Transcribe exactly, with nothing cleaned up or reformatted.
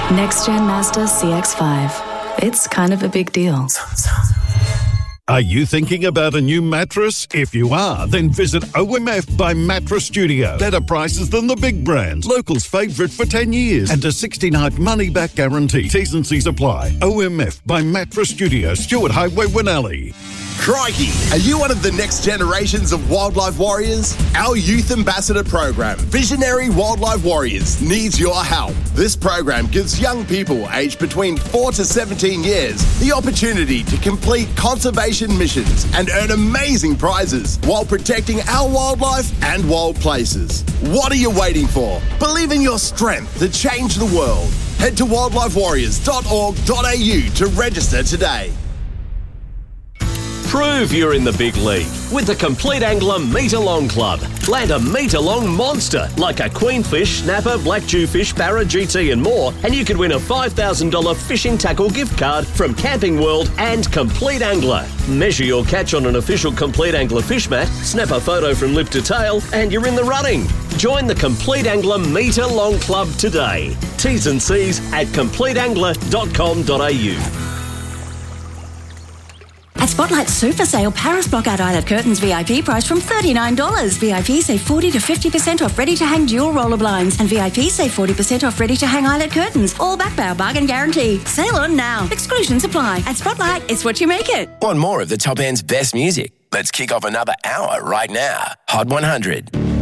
Next Gen Mazda C X five. It's kind of a big deal. Are you thinking about a new mattress? If you are, then visit O M F by Mattress Studio. Better prices than the big brands. Locals' favourite for ten years. And a sixty-night money-back guarantee. T's and C's apply. O M F by Mattress Studio, Stewart Highway, Winnelly. Crikey! Are you one of the next generations of wildlife warriors? Our youth ambassador program, Visionary Wildlife Warriors, needs your help. This program gives young people aged between four to seventeen years the opportunity to complete conservation missions and earn amazing prizes while protecting our wildlife and wild places. What are you waiting for? Believe in your strength to change the world. Head to wildlife warriors dot org dot a u to register today. Prove you're in the big league with the Complete Angler Meter-Long Club. Land a metre-long monster like a queenfish, snapper, black jewfish, barra, G T and more, and you could win a five thousand dollars fishing tackle gift card from Camping World and Complete Angler. Measure your catch on an official Complete Angler fish mat, snap a photo from lip to tail, and you're in the running. Join the Complete Angler Meter-Long Club today. T's and C's at complete angler dot com dot a u. At Spotlight Super Sale, Paris Blockout Eyelet Curtains V I P price from thirty-nine dollars. V I P save forty to fifty percent off ready-to-hang dual roller blinds. And V I P save forty percent off ready-to-hang eyelet curtains. All backed by our bargain guarantee. Sale on now. Exclusions apply. At Spotlight, it's what you make it. Want more of the top end's best music? Let's kick off another hour right now. Hot one hundred.